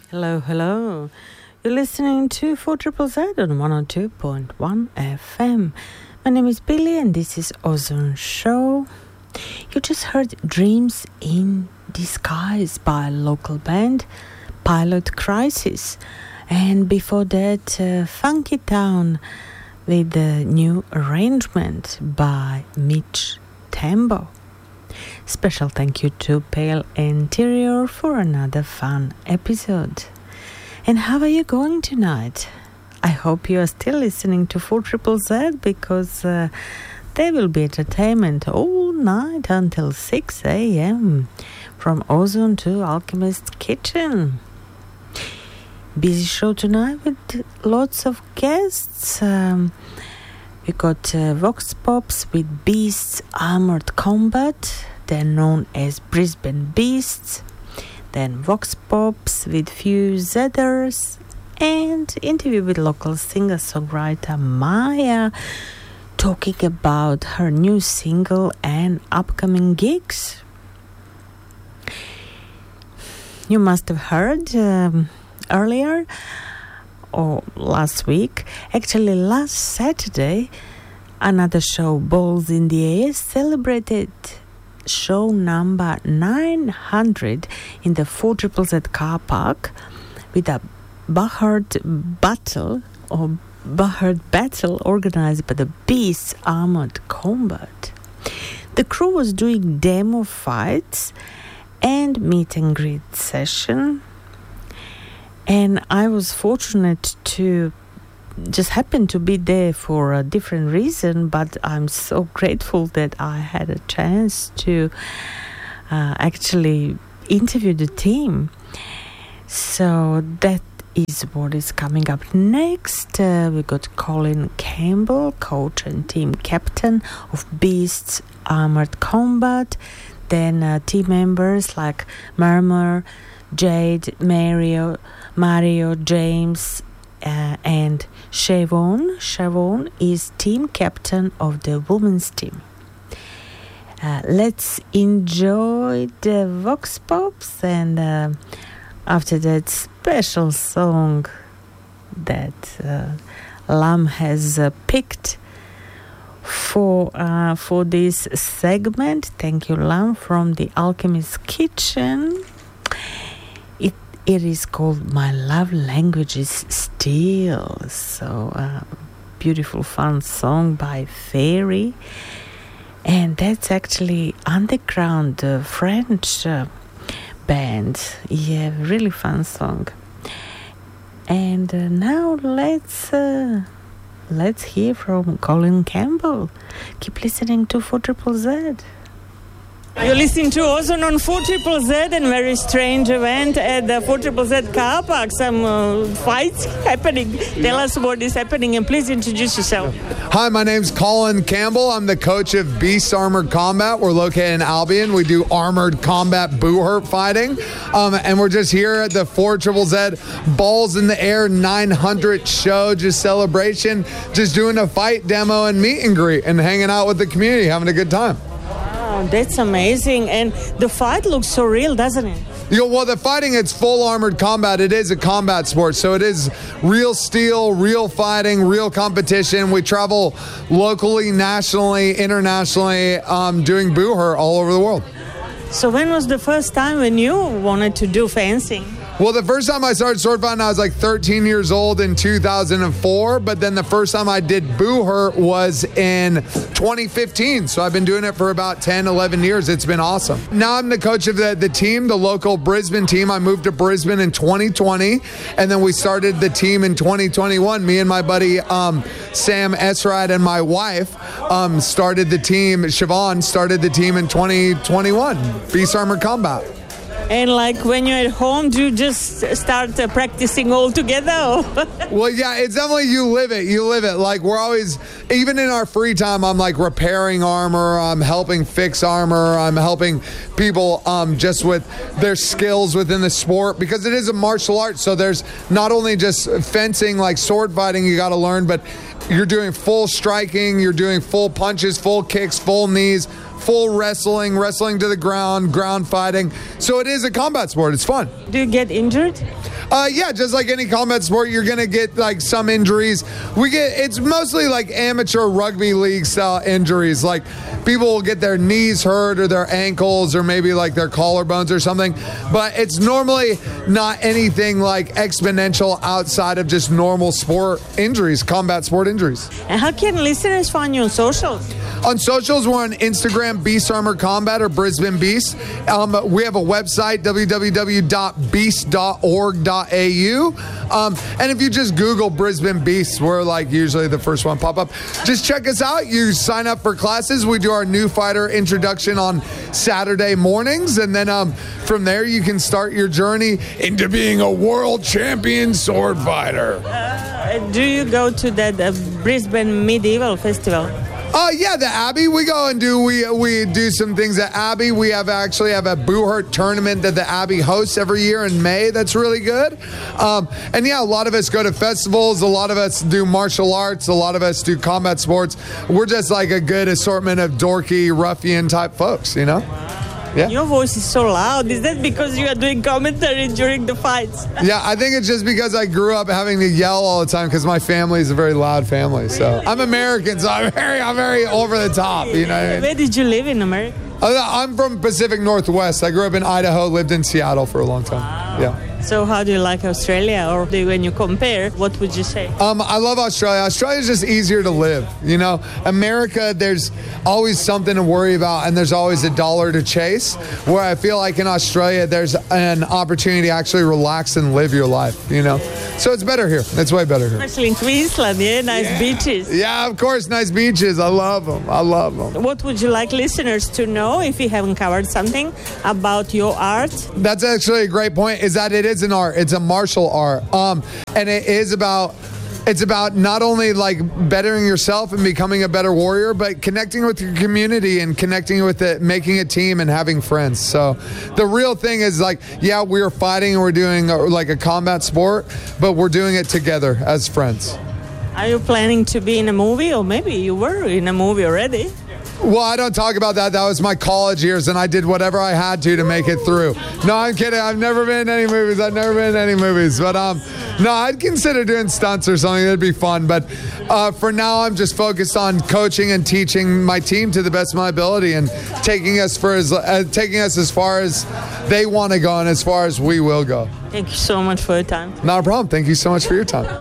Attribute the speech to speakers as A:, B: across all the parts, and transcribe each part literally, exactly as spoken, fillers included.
A: Hello, hello. You're listening to four Z Z on one oh two point one F M. My name is Billy and this is Ozone Show. You just heard Dreams in Disguise by local band Pilot Crisis. And before that, uh, Funky Town with the new arrangement by Mitch Tambo. Special thank you to Pale Interior for another fun episode. And how are you going tonight? I hope you are still listening to four Z Z because uh, there will be entertainment all night until six a.m. from Ozone to Alchemist Kitchen. Busy show tonight with lots of guests. Um, we got uh, Vox Pops with Beasts Armored Combat. They're known as Brisbane Beasts. Then Vox Pops with few Zethers. And interview with local singer-songwriter Maya, talking about her new single and upcoming gigs. You must have heard um, earlier or last week, actually last Saturday, another show, Balls in the Air, celebrated show number nine hundred in the four Z Z car park with a Bahard battle or Bahard battle organized by the Beasts Armored Combat. The crew was doing demo fights and meet and greet session, and I was fortunate to just happen to be there for a different reason, but I'm so grateful that I had a chance to uh, actually interview the team. So that is what is coming up next. Uh, we got Colin Campbell, coach and team captain of Beasts Armored Combat. Then uh, team members like Murmur, Jade, Mario, Mario, James, uh, and Siobhan. Siobhan is team captain of the women's team. Uh, let's enjoy the Vox Pops, and uh, after that special song that uh, Lam has uh, picked for uh, for this segment. Thank you, Lam, from the Alchemist Kitchen. It it is called My Love Language is Steel. So uh, beautiful, fun song by Fairy, and that's actually underground uh, French uh, band. Yeah, really fun song. And uh, now let's. Uh, Let's hear from Colin Campbell. Keep listening to four Z Z. You're listening to Ozone on four Z Z and very strange event at the four Z Z car park. Some uh, fights happening. Tell us what is happening and please introduce yourself.
B: Hi, my name's Colin Campbell. I'm the coach of Beast Armored Combat. We're located in Albion. We do armored combat boohurt fighting. Um, and we're just here at the four Z Z Balls in the Air nine hundred show, just celebration, just doing a fight demo and meet and greet and hanging out with the community, having a good time.
A: Wow, that's amazing. And the fight looks so real, doesn't it?
B: You know, well, the fighting, it's full armored combat. It is a combat sport, so it is real steel, real fighting, real competition. We travel locally, nationally, internationally, um, doing boohurt all over the world.
A: So when was the first time when you wanted to do fencing?
B: Well, the first time I started sword fighting, I was like thirteen years old in two thousand four. But then the first time I did boohurt was in twenty fifteen. So I've been doing it for about ten, eleven years. It's been awesome. Now I'm the coach of the, the team, the local Brisbane team. I moved to Brisbane in twenty twenty. And then we started the team in twenty twenty-one. Me and my buddy um, Sam Esrad and my wife um, started the team. Siobhan started the team in twenty twenty-one. Beast Armored Combat.
A: And like when you're at home, do you just start uh, practicing all together?
B: Well, yeah, it's definitely you live it. You live it. Like we're always, even in our free time, I'm like repairing armor. I'm helping fix armor. I'm helping people um, just with their skills within the sport because it is a martial art. So there's not only just fencing, like sword fighting, you got to learn, but you're doing full striking. You're doing full punches, full kicks, full knees, full wrestling, wrestling to the ground, ground fighting. So it is a combat sport. It's fun.
A: Do you get injured?
B: Uh, yeah, just like any combat sport, you're going to get like some injuries. We get, it's mostly like amateur rugby league style injuries. Like people will get their knees hurt or their ankles or maybe like their collarbones or something. But it's normally not anything like exponential outside of just normal sport injuries, combat sport injuries.
A: And how can listeners find you on socials?
B: On socials, we're on Instagram, Beast Armor Combat or Brisbane Beast. Um, we have a website, w w w dot beast dot org dot a u. Um, and if you just Google Brisbane Beast, we're like usually the first one pop up. Just check us out. You sign up for classes. We do our new fighter introduction on Saturday mornings. And then um, from there, you can start your journey into being a world champion sword fighter.
A: Uh, do you go to that uh, Brisbane Medieval Festival?
B: Uh, yeah, the Abbey. We go and do we we do some things at Abbey. We have actually have a Boo Hurt tournament that the Abbey hosts every year in May. That's really good. Um, and yeah, a lot of us go to festivals. A lot of us do martial arts. A lot of us do combat sports. We're just like a good assortment of dorky, ruffian type folks, you know? Yeah.
A: Your voice is so loud. Is that because you are doing commentary during the fights?
B: Yeah, I think it's just because I grew up having to yell all the time because my family is a very loud family. So I'm American, so I'm very, I'm very over the top. You know what I mean?
A: Where did you live in America?
B: I'm from Pacific Northwest. I grew up in Idaho, lived in Seattle for a long time.
A: Wow.
B: Yeah.
A: So how do you like Australia? Or do, when you compare, what would you say?
B: Um, I love Australia. Australia's just easier to live. You know, America, there's always something to worry about and there's always a dollar to chase. Where I feel like in Australia, there's an opportunity to actually relax and live your life, you know. So it's better here. It's way better here.
A: Especially in Queensland, yeah? Nice
B: yeah.
A: beaches.
B: Yeah, of course, nice beaches. I love them. I love them.
A: What would you like listeners to know if you haven't covered something about your art?
B: That's actually a great point, is that it is an art. It's a martial art. Um, and it is about, it's about not only like bettering yourself and becoming a better warrior, but connecting with your community and connecting with it, making a team and having friends. So the real thing is like, yeah, we're fighting and we're doing a, like a combat sport, but we're doing it together as friends.
A: Are you planning to be in a movie, or maybe you were in a movie already?
B: Well, I don't talk about that. That was my college years, and I did whatever I had to to make it through. No, I'm kidding. I've never been in any movies. I've never been in any movies. But um, no, I'd consider doing stunts or something. That'd be fun. But uh, for now, I'm just focused on coaching and teaching my team to the best of my ability and taking us for as uh, taking us as far as they want to go and as far as we will go.
A: Thank you so much for your time.
B: Not a problem. Thank you so much for your time.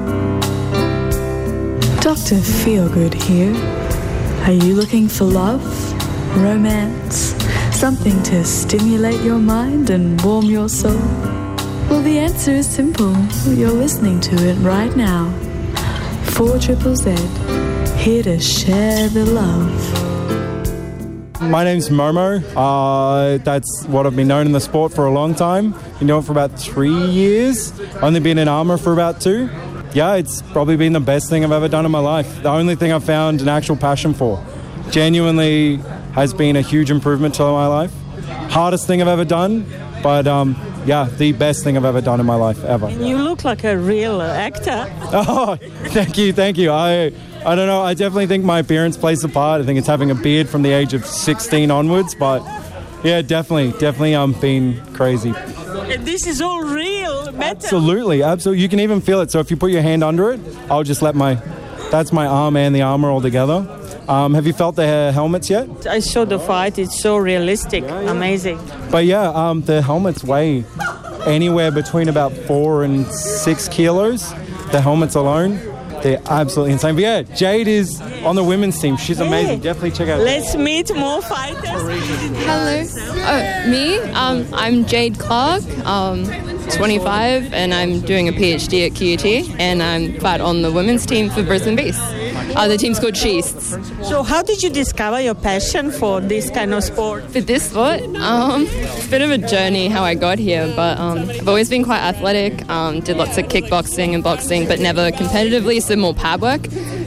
C: Doctor Feelgood here. Are you looking for love, romance, something to stimulate your mind and warm your soul? Well, the answer is simple. You're listening to it right now. four Triple Z, here to share the love.
D: My name's Momo. Uh, that's what I've been known in the sport for a long time. Been doing it for about three years. Only been in armour for about two. Yeah, it's probably been the best thing I've ever done in my life. The only thing I've found an actual passion for. Genuinely has been a huge improvement to my life. Hardest thing I've ever done, but um, yeah, the best thing I've ever done in my life, ever.
A: And you look like a real actor.
D: Oh, thank you, thank you. I I don't know, I definitely think my appearance plays a part. I think it's having a beard from the age of sixteen onwards, but yeah, definitely, definitely um, been crazy.
A: And this is all real metal.
D: Absolutely, absolutely. You can even feel it. So if you put your hand under it, I'll just let my, that's my arm and the armor all together. Um, have you felt the helmets yet?
A: I saw the fight. It's so realistic. Yeah, yeah. Amazing.
D: But yeah, um, the helmets weigh anywhere between about four and six kilos. The helmets alone, they're absolutely insane. But yeah, Jade is on the women's team. She's amazing. Hey, definitely check out.
A: Let's meet more fighters.
E: Hello. Oh, me? Um, I'm Jade Clark. Um, twenty-five, and I'm doing a PhD at Q U T, and I'm fight on the women's team for Brisbane Beast. Uh, the team's called Cheese.
A: So how did you discover your passion for this kind of sport?
E: For this sport? Um, it's a bit of a journey how I got here, but um, I've always been quite athletic, um, did lots of kickboxing and boxing, but never competitively, so more pad work.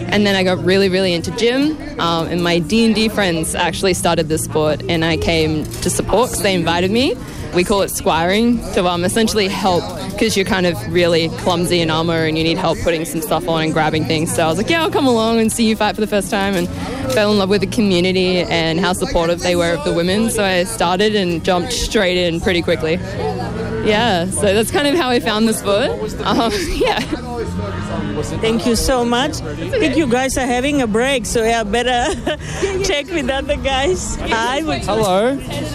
E: And then I got really, really into gym, um, and my D and D friends actually started this sport, and I came to support because they invited me. We call it squiring, to um, essentially help because you're kind of really clumsy in armour and you need help putting some stuff on and grabbing things. So I was like, yeah, I'll come along and see you fight for the first time, and fell in love with the community and how supportive they were of the women. So I started and jumped straight in pretty quickly. Yeah, so that's kind of how I found the sport. Um, yeah.
A: Thank you so much. I think you guys are having a break, so yeah, better check with other guys. Hi.
F: Hello.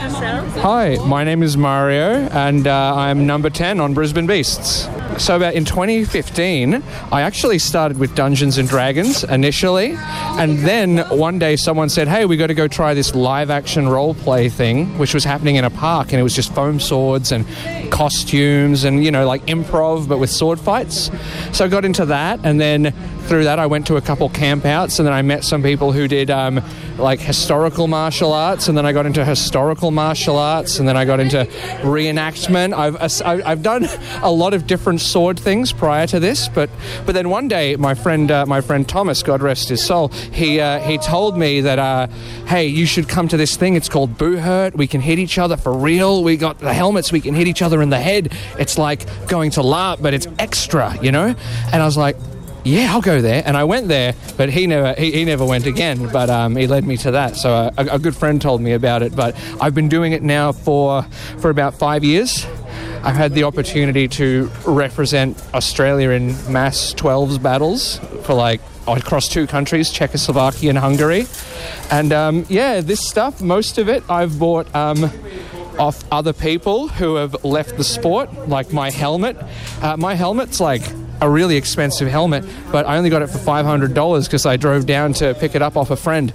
F: Hi, my name is Mario, and uh, I'm number ten on Brisbane Beasts. So about in twenty fifteen, I actually started with Dungeons and Dragons initially, and then one day someone said, hey, we got to go try this live action role play thing, which was happening in a park, and it was just foam swords and costumes and, you know, like improv, but with sword fights. So I got into that, and then through that I went to a couple campouts, and then I met some people who did um, like historical martial arts, and then I got into historical martial arts, and then I got into reenactment. I've I've done a lot of different sword things prior to this, but but then one day my friend uh, my friend Thomas, God rest his soul, he uh, he told me that uh, hey, you should come to this thing. It's called Boo Hurt. We can hit each other for real. We got the helmets. We can hit each other in the head. It's like going to LARP, but it's extra, you know. And I was like, yeah, I'll go there. And I went there, but he never he, he never went again. But um, he led me to that. So uh, a, a good friend told me about it. But I've been doing it now for for about five years. I've had the opportunity to represent Australia in mass twelves battles for like across two countries, Czechoslovakia and Hungary. And um, yeah, this stuff, most of it I've bought um, off other people who have left the sport, like my helmet. Uh, my helmet's like a really expensive helmet, but I only got it for five hundred dollars because I drove down to pick it up off a friend.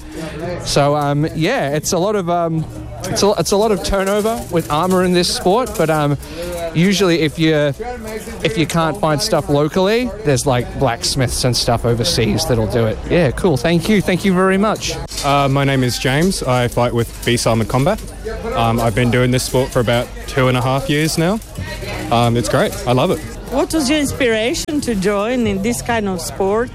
F: So um, yeah, it's a lot of um, it's a, it's a lot of turnover with armor in this sport, but um, usually if you if you can't find stuff locally, there's like blacksmiths and stuff overseas that'll do it. Yeah, cool. Thank you. Thank you very much.
G: Uh, my name is James. I fight with Beast Armored Combat. Um, I've been doing this sport for about two and a half years now. Um, it's great. I love it.
A: What was your inspiration to join in this kind of sport?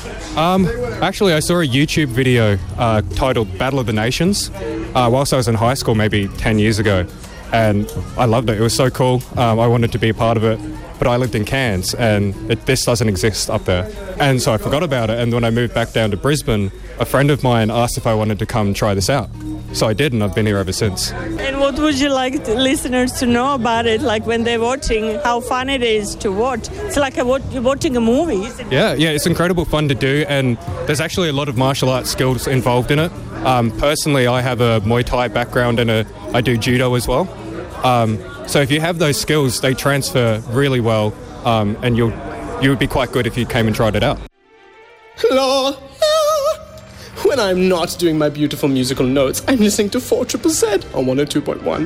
G: Um, actually, I saw a YouTube video uh, titled Battle of the Nations uh, whilst I was in high school maybe ten years ago. And I loved it. It was so cool. Um, I wanted to be a part of it. But I lived in Cairns, and it, this doesn't exist up there. And so I forgot about it. And when I moved back down to Brisbane, a friend of mine asked if I wanted to come try this out. So I did, and I've been here ever since.
A: And what would you like the listeners to know about it? Like when they're watching, how fun it is to watch. It's like a, you're watching a movie, isn't it?
G: Yeah, yeah, it's incredible fun to do. And there's actually a lot of martial arts skills involved in it. Um, personally, I have a Muay Thai background, and a, I do judo as well. Um, so if you have those skills, they transfer really well, um, and you'll you would be quite good if you came and tried it out.
H: Hello. When I'm not doing my beautiful musical notes, I'm listening to four triple Z on one oh two point one.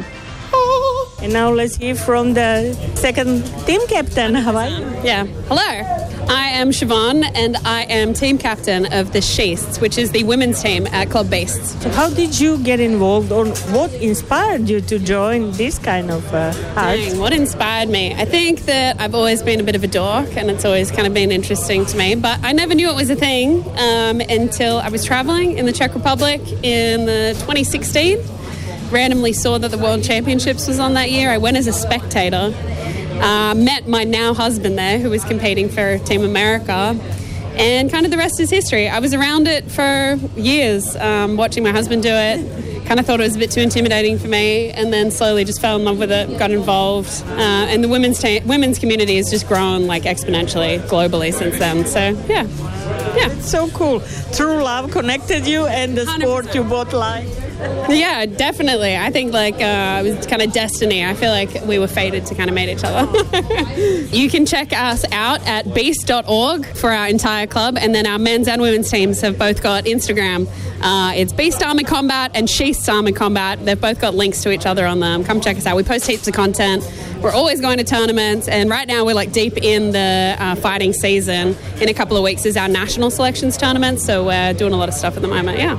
A: And now let's hear from the second team captain. How are you?
I: Yeah. Hello. I am Siobhan, and I am team captain of the Sheists, which is the women's team at Club Beasts.
A: So how did you get involved, or what inspired you to join this kind of uh, art?
I: Dang, what inspired me? I think that I've always been a bit of a dork, and it's always kind of been interesting to me, but I never knew it was a thing um, until I was traveling in the Czech Republic in the twenty sixteen. Randomly saw that the World Championships was on that year. I went as a spectator. Uh, met my now husband there, who was competing for Team America, and kind of the rest is history. I was around it for years, um, watching my husband do it. Kind of thought it was a bit too intimidating for me, and then slowly just fell in love with it, got involved, uh, and the women's ta- women's community has just grown like exponentially globally since then. So yeah, yeah,
A: it's so cool. True love connected you, and the sport one hundred percent you both like.
I: Yeah, definitely. I think like uh, it was kind of destiny. I feel like we were fated to kind of meet each other. You can check us out at beast dot org for our entire club, and then our men's and women's teams have both got Instagram. Uh, it's Beast Armored Combat and Sheists Armored Combat. They've both got links to each other on them. Come check us out. We post heaps of content. We're always going to tournaments, and right now we're like deep in the uh, fighting season. In a couple of weeks is our national selections tournament, so we're doing a lot of stuff at the moment. Yeah.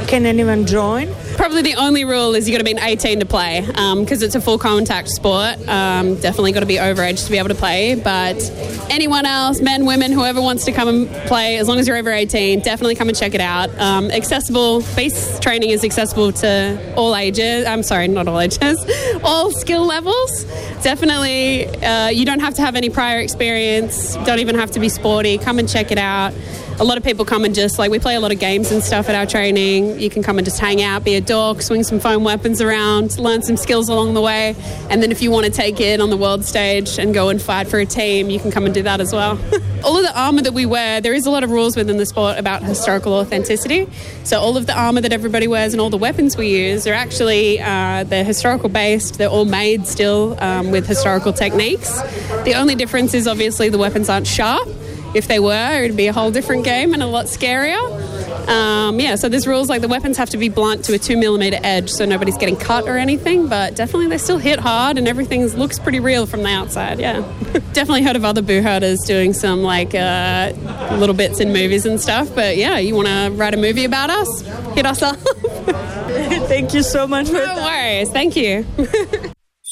A: Can anyone join?
I: Probably the only rule is you got to be an eighteen to play, because um, it's a full contact sport. Um, definitely got to be over age to be able to play. But anyone else, men, women, whoever wants to come and play, as long as you're over eighteen, definitely come and check it out. Um, accessible, base training is accessible to all ages. I'm sorry, not all ages, all skill levels. Definitely, uh, you don't have to have any prior experience. Don't even have to be sporty. Come and check it out. A lot of people come and just, like, we play a lot of games and stuff at our training. You can come and just hang out, be a dork, swing some foam weapons around, learn some skills along the way. And then if you want to take it on the world stage and go and fight for a team, you can come and do that as well. All of the armour that we wear, there is a lot of rules within the sport about historical authenticity. So all of the armour that everybody wears and all the weapons we use are actually, uh, they're historical based. They're all made still um, with historical techniques. The only difference is obviously the weapons aren't sharp. If they were, it'd be a whole different game and a lot scarier. Um, yeah, so there's rules like the weapons have to be blunt to a two millimeter edge so nobody's getting cut or anything, but definitely they still hit hard and everything looks pretty real from the outside, yeah. Definitely heard of other boo herders doing some like uh, little bits in movies and stuff, but yeah, you want to write a movie about us? Hit us up.
A: Thank you so much for
I: no
A: that.
I: No worries, thank you.